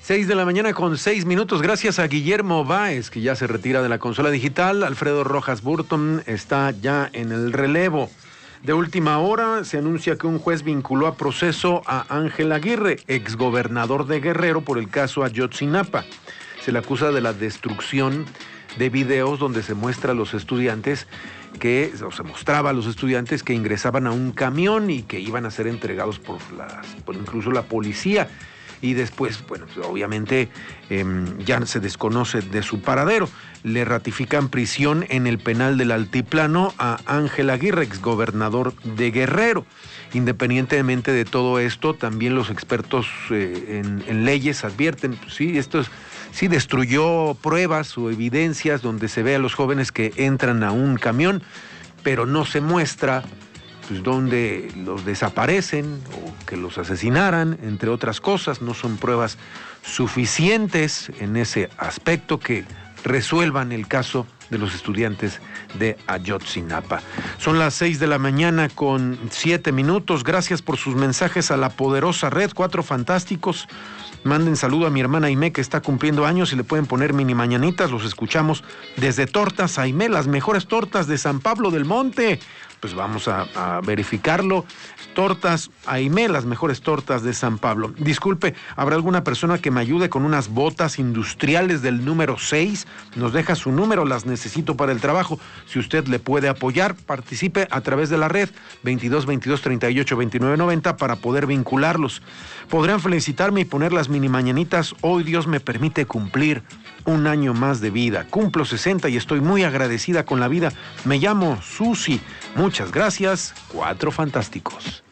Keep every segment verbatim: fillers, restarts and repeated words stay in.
Seis de la mañana con seis minutos, gracias a Guillermo Báez, que ya se retira de la consola digital. Alfredo Rojas Burton está ya en el relevo. De última hora se anuncia que un juez vinculó a proceso a Ángel Aguirre, exgobernador de Guerrero, por el caso Ayotzinapa. Se le acusa de la destrucción de videos donde se muestra a los estudiantes que, o se mostraba a los estudiantes que ingresaban a un camión y que iban a ser entregados por, las, por incluso la policía. Y después, bueno, obviamente eh, ya se desconoce de su paradero. Le ratifican prisión en el penal del Altiplano a Ángel Aguirre, exgobernador de Guerrero. Independientemente de todo esto, también los expertos eh, en, en leyes advierten, pues sí, esto es, sí destruyó pruebas o evidencias donde se ve a los jóvenes que entran a un camión, pero no se muestra pues donde los desaparecen o que los asesinaran, entre otras cosas. No son pruebas suficientes en ese aspecto que resuelvan el caso de los estudiantes de Ayotzinapa. Son las seis de la mañana con siete minutos. Gracias por sus mensajes a la poderosa red Cuatro Fantásticos. Manden saludo a mi hermana Aimé, que está cumpliendo años, y le pueden poner mini mañanitas. Los escuchamos desde Tortas Aimé, las mejores tortas de San Pablo del Monte. Pues vamos a, a verificarlo. Tortas Aimé, las mejores tortas de San Pablo. Disculpe, ¿habrá alguna persona que me ayude con unas botas industriales del número seis? Nos deja su número, las necesito para el trabajo. Si usted le puede apoyar, participe a través de la red veintidós veintidós treinta y ocho veintinueve noventa para poder vincularlos. Podrán felicitarme y poner las mini mañanitas. Hoy Dios me permite cumplir un año más de vida. Cumplo sesenta y estoy muy agradecida con la vida. Me llamo Susi. Muchas gracias, Cuatro Fantásticos.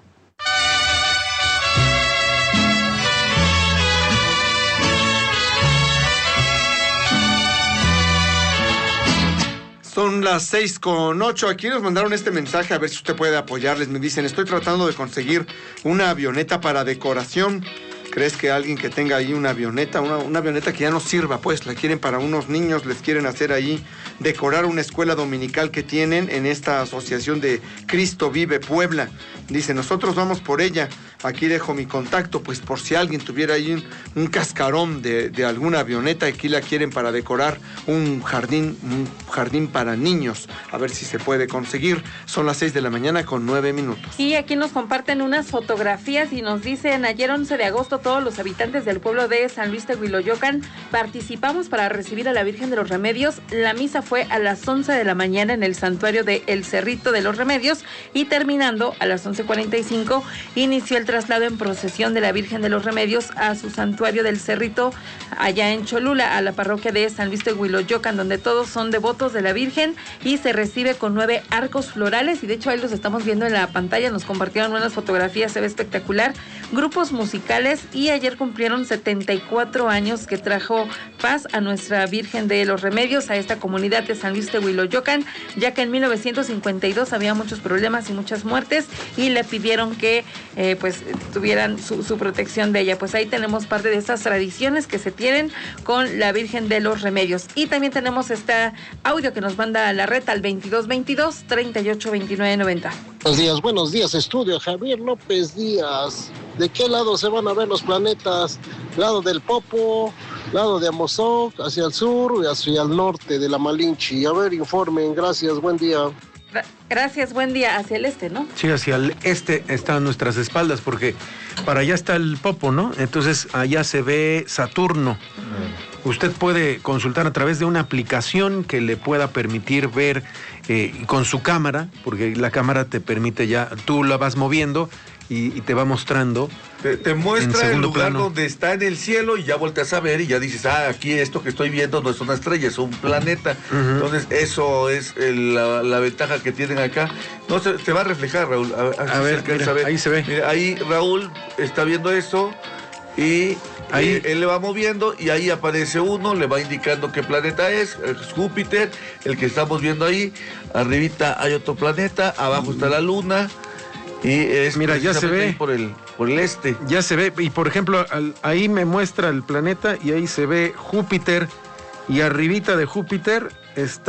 Son las seis con ocho. Aquí nos mandaron este mensaje, a ver si usted puede apoyarles. Me dicen, estoy tratando de conseguir una avioneta para decoración. ¿Crees que alguien que tenga ahí una avioneta, una, una avioneta que ya no sirva, pues la quieren para unos niños, les quieren hacer ahí, decorar una escuela dominical que tienen en esta asociación de Cristo Vive Puebla? Dice, nosotros vamos por ella. Aquí dejo mi contacto, pues por si alguien tuviera ahí un, un cascarón de, de alguna avioneta, aquí la quieren para decorar un jardín, un jardín para niños. A ver si se puede conseguir. Son las seis de la mañana con nueve minutos. Y aquí nos comparten unas fotografías y nos dicen, ayer once de agosto, todos los habitantes del pueblo de San Luis Tehuiloyocan participamos para recibir a la Virgen de los Remedios. La misa fue a las once de la mañana en el santuario de El Cerrito de los Remedios y terminando a las once cuarenta y cinco inició el traslado en procesión de la Virgen de los Remedios a su santuario del Cerrito allá en Cholula, a la parroquia de San Luis Tehuiloyocan, donde todos son devotos de la Virgen, y se recibe con nueve arcos florales, y de hecho ahí los estamos viendo en la pantalla, nos compartieron unas fotografías, se ve espectacular, grupos musicales, y ayer cumplieron setenta y cuatro años que trajo paz a nuestra Virgen de los Remedios, a esta comunidad de San Luis Tehuiloyocan, ya que en mil novecientos cincuenta y dos había muchos problemas y muchas muertes, y le pidieron que eh, pues tuvieran su, su protección de ella. Pues ahí tenemos parte de estas tradiciones que se tienen con la Virgen de los Remedios. Y también tenemos este audio que nos manda a la red al veintidós veintidós treinta y ocho veintinueve noventa. Buenos días, buenos días, estudio Javier López Díaz. ¿De qué lado se van a ver los planetas? ¿Lado del Popo, lado de Amozoc, hacia el sur y hacia el norte de la Malinche? A ver, informen, gracias, buen día. Gracias, buen día. Hacia el este, ¿no? Sí, hacia el este están nuestras espaldas, porque para allá está el Popo, ¿no? Entonces allá se ve Saturno. Mm. Usted puede consultar a través de una aplicación que le pueda permitir ver eh, con su cámara, porque la cámara te permite ya, tú la vas moviendo y, y te va mostrando. Te, te muestra el lugar plano donde está en el cielo y ya volteas a ver y ya dices, ah, aquí esto que estoy viendo no es una estrella, es un planeta. Uh-huh. Entonces, eso es el, la, la ventaja que tienen acá. No, se, se va a reflejar, Raúl. A, a ver, mira, ver, ahí se ve. Mira, ahí Raúl está viendo eso y ahí eh, él le va moviendo y ahí aparece uno, le va indicando qué planeta es, es Júpiter, el que estamos viendo ahí. Arribita hay otro planeta, abajo está la luna. Y es mira, ya se ve por el, por el este. Ya se ve, y por ejemplo, al, ahí me muestra el planeta y ahí se ve Júpiter, y arribita de Júpiter está